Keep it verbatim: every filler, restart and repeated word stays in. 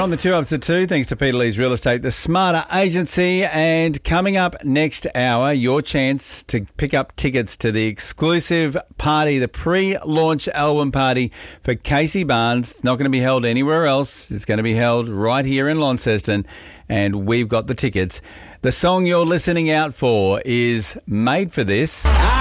on the two ups to two, thanks to Peter Lee's Real Estate, the Smarter Agency. And coming up next hour, your chance to pick up tickets to the exclusive party, the pre-launch album party for Casey Barnes. It's not going to be held anywhere else. It's going to be held right here in Launceston, and we've got the tickets. The song you're listening out for is Made for This.